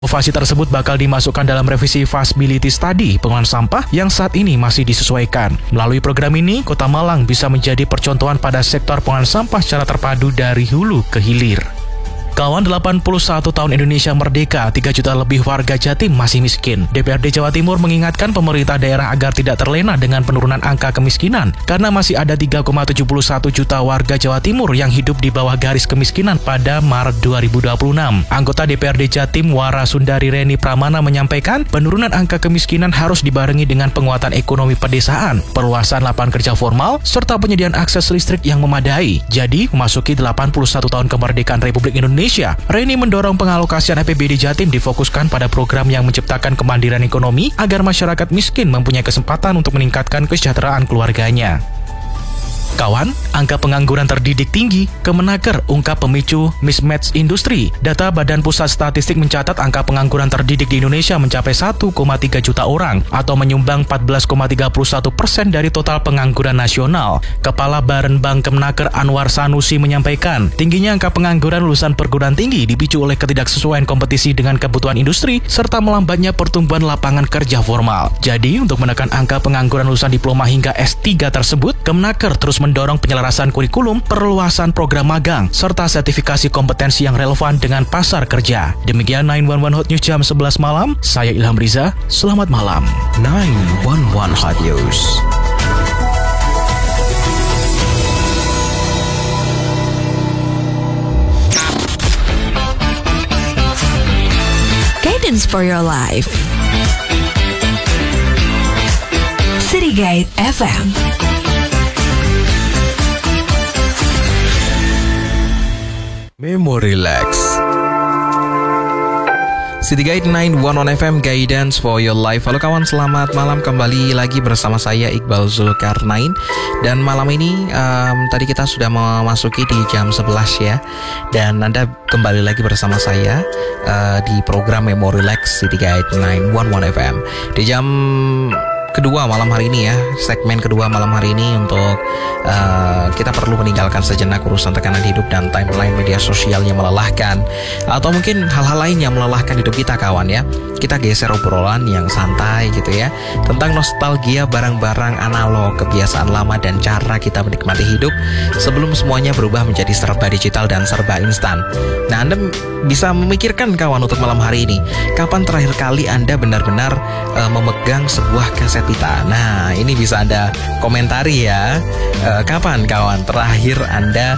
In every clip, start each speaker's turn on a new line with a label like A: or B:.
A: Inovasi tersebut bakal dimasukkan dalam revisi Feasibility Study pengelolaan sampah yang saat ini masih disesuaikan. Melalui program ini, Kota Malang bisa menjadi percontohan pada sektor pengelolaan sampah secara terpadu dari hulu ke hilir. Kawan, 81 tahun Indonesia merdeka, 3 juta lebih warga Jatim masih miskin. DPRD Jawa Timur mengingatkan pemerintah daerah agar tidak terlena dengan penurunan angka kemiskinan, karena masih ada 3,71 juta warga Jawa Timur yang hidup di bawah garis kemiskinan pada Maret 2026. Anggota DPRD Jatim Warasundari Reni Pramana menyampaikan, penurunan angka kemiskinan harus dibarengi dengan penguatan ekonomi pedesaan, perluasan lapangan kerja formal, serta penyediaan akses listrik yang memadai. Jadi, memasuki 81 tahun kemerdekaan Republik Indonesia, Reni mendorong pengalokasian APBD Jatim difokuskan pada program yang menciptakan kemandirian ekonomi agar masyarakat miskin mempunyai kesempatan untuk meningkatkan kesejahteraan keluarganya. Kawan, angka pengangguran terdidik tinggi, Kemenaker ungkap pemicu mismatch industri. Data Badan Pusat Statistik mencatat angka pengangguran terdidik di Indonesia mencapai 1,3 juta orang atau menyumbang 14,31% dari total pengangguran nasional. Kepala Barenbang Kemenaker Anwar Sanusi menyampaikan, tingginya angka pengangguran lulusan perguruan tinggi dipicu oleh ketidaksesuaian kompetisi dengan kebutuhan industri serta melambatnya pertumbuhan lapangan kerja formal. Jadi, untuk menekan angka pengangguran lulusan diploma hingga S3 tersebut, Kemenaker terus mendorong penyelarasan kurikulum, perluasan program magang, serta sertifikasi kompetensi yang relevan dengan pasar kerja. Demikian 911 Hot News jam 11 malam, saya Ilham Riza, selamat malam.
B: 911 Hot News.
C: Guidance for your life. City Guide FM.
B: Memory Relax. City Guide 911 FM, Guidance for your life. Halo kawan, selamat malam, kembali lagi bersama saya Iqbal Zulkarnain. Dan malam ini tadi kita sudah memasuki di jam 11 ya. Dan Anda kembali lagi bersama saya di program Memory Relax City Guide 911 FM. Di jam kedua malam hari ini ya, segmen kedua malam hari ini untuk kita perlu meninggalkan sejenak urusan tekanan hidup dan timeline media sosial yang melelahkan, atau mungkin hal-hal lain yang melelahkan hidup kita kawan ya. Kita geser obrolan yang santai gitu ya, tentang nostalgia barang-barang analog, kebiasaan lama dan cara kita menikmati hidup sebelum semuanya berubah menjadi serba digital dan serba instan. Nah, Anda bisa memikirkan kawan untuk malam hari ini, kapan terakhir kali Anda benar-benar memegang sebuah kaset pita? Nah, ini bisa Anda komentari ya. Kapan kawan terakhir Anda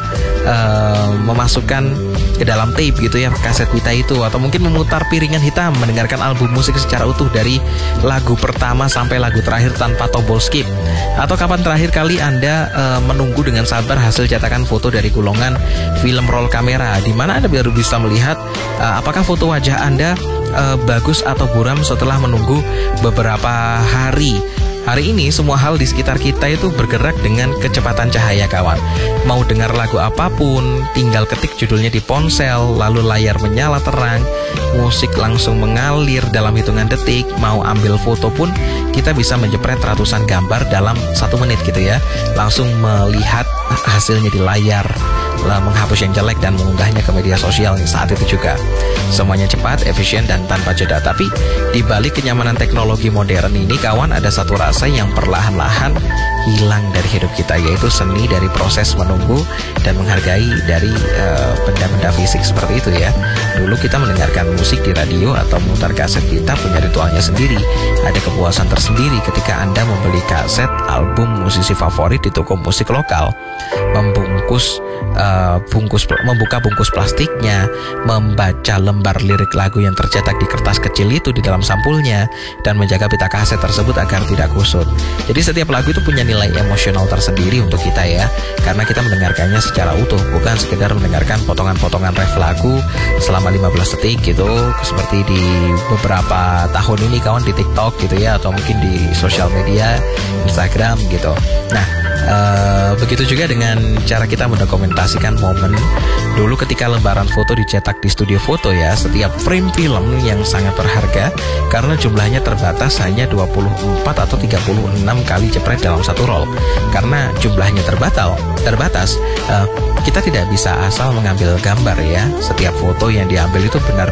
B: memasukkan ke dalam tape gitu ya kaset pita itu, atau mungkin memutar piringan hitam mendengarkan album musik secara utuh dari lagu pertama sampai lagu terakhir tanpa tombol skip? Atau kapan terakhir kali Anda menunggu dengan sabar hasil cetakan foto dari gulungan film roll kamera, di mana Anda baru bisa melihat apakah foto wajah Anda bagus atau buram setelah menunggu beberapa hari. Hari ini semua hal di sekitar kita itu bergerak dengan kecepatan cahaya kawan. Mau dengar lagu apapun, tinggal ketik judulnya di ponsel, lalu layar menyala terang, musik langsung mengalir dalam hitungan detik. Mau ambil foto pun kita bisa menjepret ratusan gambar dalam 1 menit gitu ya. Langsung melihat hasilnya di layar, menghapus yang jelek dan mengunggahnya ke media sosial saat itu juga. Semuanya cepat, efisien, dan tanpa jeda. Tapi di balik kenyamanan teknologi modern ini kawan, ada satu rasa yang perlahan-lahan hilang dari hidup kita, yaitu seni dari proses menunggu dan menghargai dari benda-benda fisik seperti itu ya. Dulu kita mendengarkan musik di radio atau memutar kaset, kita punya ritualnya sendiri. Ada kepuasan tersendiri ketika Anda membeli kaset album musisi favorit di toko musik lokal, membuka bungkus plastiknya, membaca lembar lirik lagu yang tercetak di kertas kecil itu di dalam sampulnya, dan menjaga pita kaset tersebut agar tidak kusut. Jadi setiap lagu itu punya nilai emosional tersendiri untuk kita ya, karena kita mendengarkannya secara utuh, bukan sekedar mendengarkan potongan-potongan ref lagu selama 15 detik gitu, seperti di beberapa tahun ini kawan di TikTok gitu ya, atau mungkin di sosial media Instagram gitu. Nah, begitu juga dengan cara kita mendokumentasikan momen dulu ketika lembaran foto dicetak di studio foto ya. Setiap frame film yang sangat berharga karena jumlahnya terbatas, hanya 24 atau 36 kali jepret dalam satu roll. Karena jumlahnya terbatas, kita tidak bisa asal mengambil gambar ya. Setiap foto yang diambil itu benar